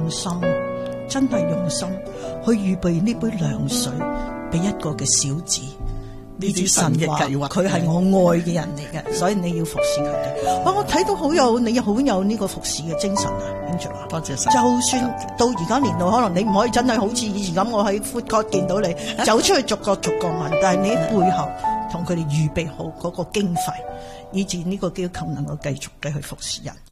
用心，真係用心去預備呢杯涼水俾一個嘅小子。呢啲神話佢係我愛嘅人嚟嘅，所以你要服侍佢哋。我睇到你好有呢個服侍嘅精神啊 Angela， 多謝神。 就算到而家年度，可能你唔可以真係好似以前咁，我喺 food court 見到你走出去逐個問，但係你喺背後同佢哋預備好嗰個經費，以至呢個基督徒能夠繼續地去服侍人。